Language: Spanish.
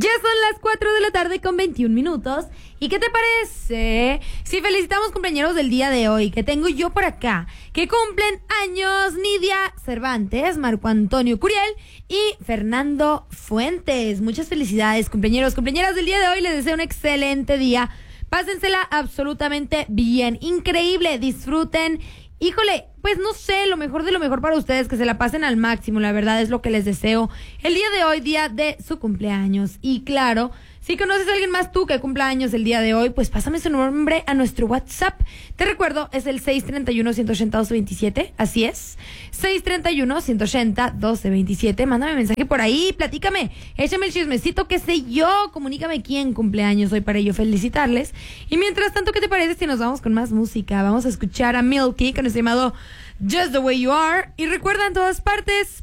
Ya son las 4 de la tarde con 21 minutos. ¿Y qué te parece si felicitamos cumpleaños del día de hoy? Que tengo yo por acá, que cumplen años Nidia Cervantes, Marco Antonio Curiel y Fernando Fuentes. Muchas felicidades, cumpleañeros, cumpleañeras del día de hoy. Les deseo un excelente día. Pásensela absolutamente bien, increíble, disfruten. Híjole, pues no sé, lo mejor de lo mejor para ustedes, que se la pasen al máximo, la verdad es lo que les deseo el día de hoy, día de su cumpleaños. Y claro, si conoces a alguien más tú que cumpla años el día de hoy, pues pásame su nombre a nuestro WhatsApp. Te recuerdo, es el 631-180-1227, así es, 631-180-1227. Mándame mensaje por ahí, platícame, échame el chismecito, qué sé yo, comunícame quién cumpleaños hoy para yo felicitarles. Y mientras tanto, ¿qué te parece si nos vamos con más música? Vamos a escuchar a Milky con este llamado Just the Way You Are. Y recuerda, en todas partes